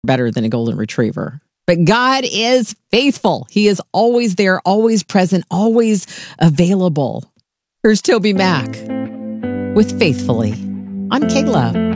better than a golden retriever. But God is faithful. He is always there, always present, always available. Here's Toby Mac with Faithfully. I'm Kayla.